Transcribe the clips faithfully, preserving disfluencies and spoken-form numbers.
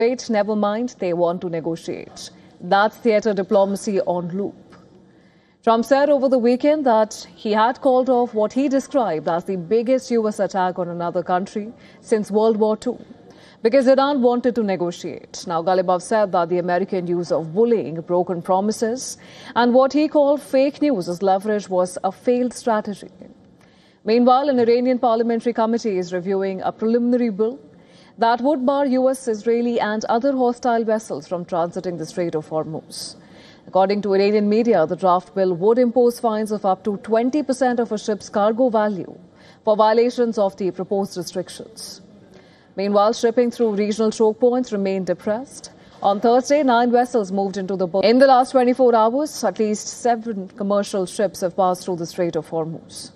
Wait, never mind, they want to negotiate. That's theatre diplomacy on loop. Trump said over the weekend that he had called off what he described as the biggest U S attack on another country since World War Two, because Iran wanted to negotiate. Now, Ghalibaf said that the American use of bullying, broken promises, and what he called fake news as leverage was a failed strategy. Meanwhile, an Iranian parliamentary committee is reviewing a preliminary bill that would bar U S, Israeli and other hostile vessels from transiting the Strait of Hormuz. According to Iranian media, the draft bill would impose fines of up to twenty percent of a ship's cargo value for violations of the proposed restrictions. Meanwhile, shipping through regional choke points remained depressed. On Thursday, nine vessels moved into the port. In the last twenty-four hours, at least seven commercial ships have passed through the Strait of Hormuz.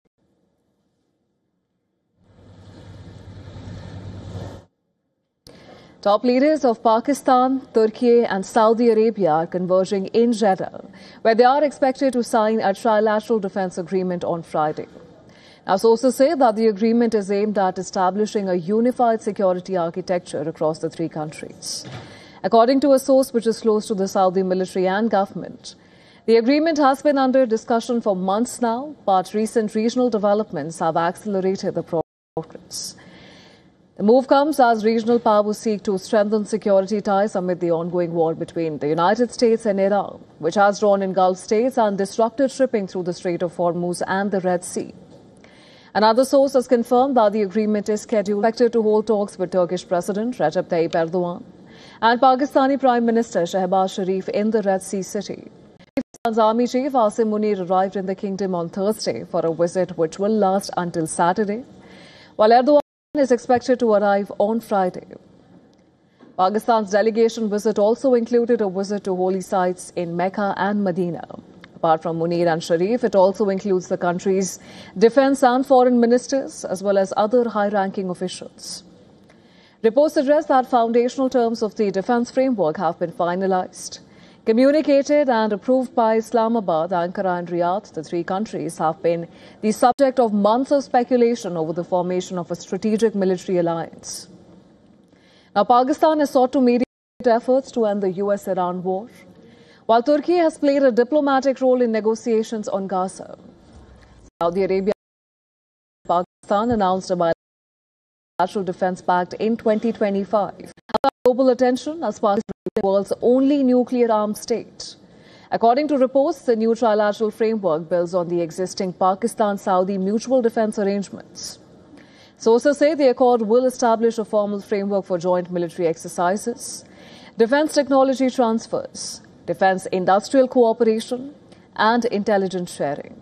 Top leaders of Pakistan, Turkey and Saudi Arabia are converging in Jeddah, where they are expected to sign a trilateral defense agreement on Friday. Now, sources say that the agreement is aimed at establishing a unified security architecture across the three countries. According to a source which is close to the Saudi military and government, the agreement has been under discussion for months now, but recent regional developments have accelerated the progress. The move comes as regional powers seek to strengthen security ties amid the ongoing war between the United States and Iran, which has drawn in Gulf states and disrupted shipping through the Strait of Hormuz and the Red Sea. Another source has confirmed that the agreement is scheduled to hold talks with Turkish President Recep Tayyip Erdogan and Pakistani Prime Minister Shehbaz Sharif in the Red Sea city. Pakistan's Army Chief Asim Munir arrived in the kingdom on Thursday for a visit which will last until Saturday, while Erdogan is expected to arrive on Friday. Pakistan's delegation visit also included a visit to holy sites in Mecca and Medina. Apart from Munir and Sharif, it also includes the country's defense and foreign ministers, as well as other high-ranking officials. Reports suggest that foundational terms of the defense framework have been finalized. Communicated and approved by Islamabad, Ankara and Riyadh, the three countries have been the subject of months of speculation over the formation of a strategic military alliance. Now, Pakistan has sought to mediate efforts to end the U S Iran war, while Turkey has played a diplomatic role in negotiations on Gaza. Saudi Arabia and Pakistan announced a bilateral defense pact in twenty twenty-five. Global attention as Pakistan is the world's only nuclear armed state. According to reports, the new trilateral framework builds on the existing Pakistan-Saudi mutual defense arrangements. Sources say the accord will establish a formal framework for joint military exercises, defense technology transfers, defense industrial cooperation, and intelligence sharing.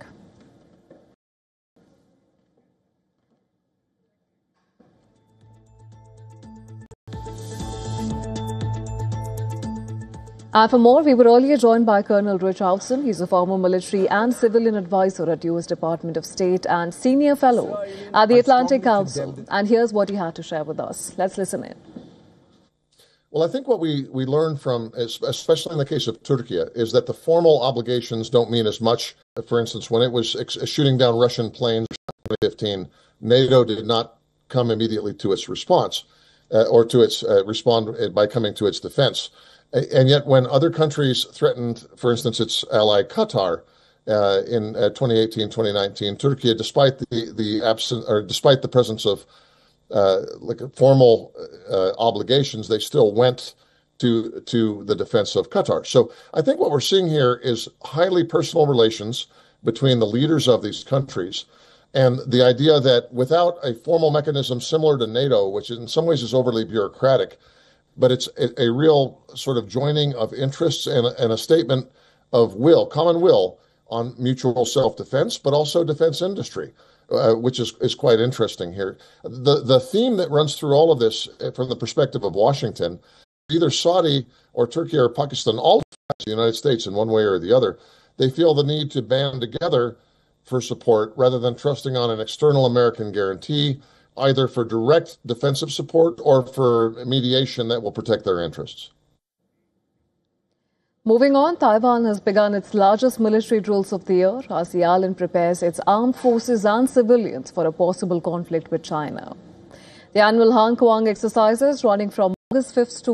And for more, we were earlier joined by Colonel Rich Howson. He's a former military and civilian advisor at U S Department of State and senior fellow at the Atlantic Council. And here's what he had to share with us. Let's listen in. Well, I think what we, we learned from, especially in the case of Turkey, is that the formal obligations don't mean as much. For instance, when it was shooting down Russian planes in twenty fifteen, NATO did not come immediately to its response uh, or to its uh, respond by coming to its defense. And yet when other countries threatened, for instance, its ally Qatar uh, in uh, twenty eighteen, twenty nineteen, Turkey, despite the, the absence or despite the presence of uh, like formal uh, obligations, they still went to to the defense of Qatar. So I think what we're seeing here is highly personal relations between the leaders of these countries, and the idea that without a formal mechanism similar to NATO, which in some ways is overly bureaucratic, but it's a, a real sort of joining of interests and a, and a statement of will, common will on mutual self-defense, but also defense industry, uh, which is, is quite interesting here. The, the theme that runs through all of this from the perspective of Washington, either Saudi or Turkey or Pakistan, all the United States in one way or the other, they feel the need to band together for support rather than trusting on an external American guarantee, either for direct defensive support or for mediation that will protect their interests. Moving on, Taiwan has begun its largest military drills of the year as the island prepares its armed forces and civilians for a possible conflict with China. The annual Han Kuang exercises running from August fifth to